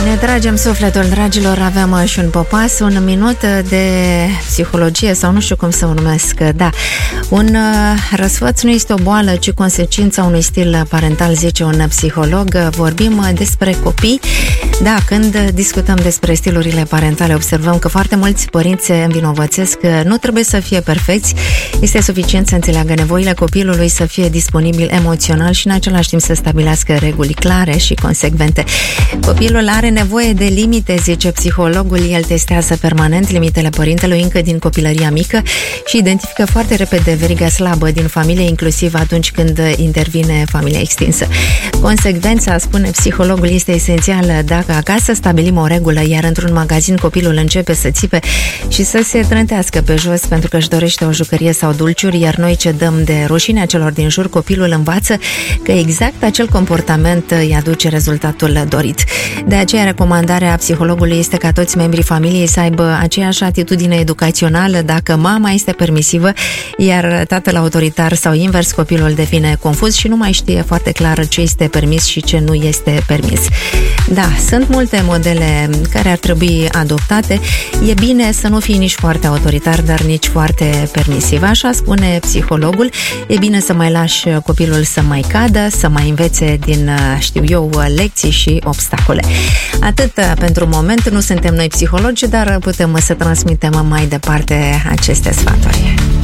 Ne tragem sufletul, dragilor, avem și un popas, un minut de psihologie sau nu știu cum să o numesc, da. Un răsfăț nu este o boală, ci consecința unui stil parental, zice un psiholog. Vorbim despre copii. Da, când discutăm despre stilurile parentale, observăm că foarte mulți părinți se învinovățesc că nu trebuie să fie perfecți, este suficient să înțeleagă nevoile copilului, să fie disponibil emoțional și în același timp să stabilească reguli clare și consecvente. Copilul are nevoie de limite, zice psihologul, el testează permanent limitele părintelui încă din copilăria mică și identifică foarte repede veriga slabă din familie, inclusiv atunci când intervine familia extinsă. Consecvența, spune psihologul, este esențială. Dacă acasă stabilim o regulă, iar într-un magazin copilul începe să țipe și să se trântească pe jos pentru că își dorește o jucărie sau dulciuri, iar noi cedăm de rușinea celor din jur, copilul învață că exact acel comportament îi aduce rezultatul dorit. De aceea, recomandarea psihologului este ca toți membrii familiei să aibă aceeași atitudine educațională. Dacă mama este permisivă, iar tatăl autoritar sau invers, copilul devine confuz și nu mai știe foarte clar ce este permis și ce nu este permis. Da, sunt multe modele care ar trebui adoptate. E bine să nu fii nici foarte autoritar, dar nici foarte permisiv. Așa spune psihologul. E bine să mai lași copilul să mai cadă, să mai învețe din, lecții și obstacole. Atât pentru moment. Nu suntem noi psihologi, dar putem să transmitem mai departe aceste sfaturi.